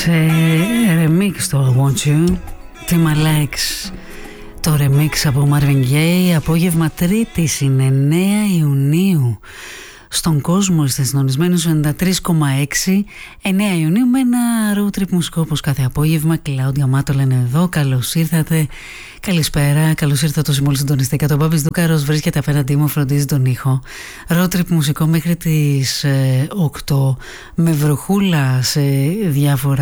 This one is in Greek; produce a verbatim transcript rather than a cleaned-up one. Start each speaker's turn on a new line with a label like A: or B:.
A: σε remix το Want You, Team Alex, το remix από Marvin Gaye. Απόγευμα Τρίτης είναι εννέα Ιουνίου. Στον κόσμο είστε συντονισμένοι στο ενενήντα τρία κόμμα έξι. εννέα Ιουνίου με ένα road trip μουσικό όπως κάθε απόγευμα. Κλάουντια Μάτολα είναι εδώ. Καλώς ήρθατε. Καλησπέρα. Καλώς ήρθατε όσοι μόλις συντονιστήκατε. Ο Μπάμπης Δούκαρος βρίσκεται απέναντί μου, φροντίζει τον ήχο. Road trip μουσικό μέχρι τις ε, οκτώ με βροχούλα σε διάφορα